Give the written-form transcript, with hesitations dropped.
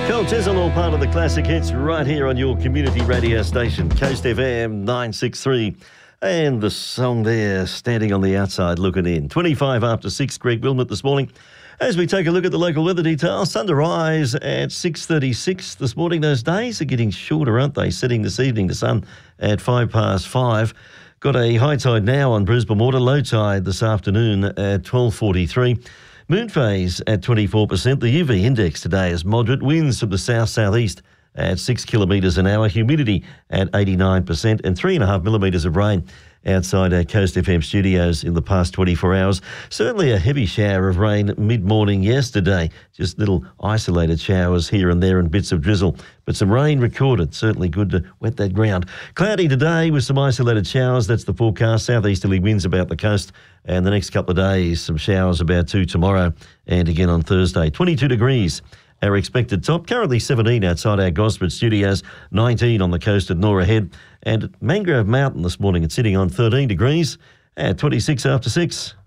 Cool Chisel, all part of the classic hits right here on your community radio station, Coast FM 963. And the song there, Standing on the Outside Looking In. 25 after 6, Greg Wilmot this morning. As we take a look at the local weather details, sun to rise at 6:36 this morning. Those days are getting shorter, aren't they? Setting this evening, the sun at 5:05. Got a high tide now on Brisbane Water, low tide this afternoon at 12:43. Moon phase at 24%. The UV index today is moderate. Winds from the south-southeast at 6 kilometres an hour. Humidity at 89% and 3.5 millimetres of rain outside our Coast FM studios in the past 24 hours. Certainly a heavy shower of rain mid-morning yesterday. Just little isolated showers here and there and bits of drizzle. But some rain recorded. Certainly good to wet that ground. Cloudy today with some isolated showers. That's the forecast. Southeasterly winds about the coast. And the next couple of days, some showers about 2 tomorrow and again on Thursday. 22 degrees. Our expected top, currently 17 outside our Gosford studios, 19 on the coast at Norah Head, and at Mangrove Mountain this morning it's sitting on 13 degrees at 26 after 6.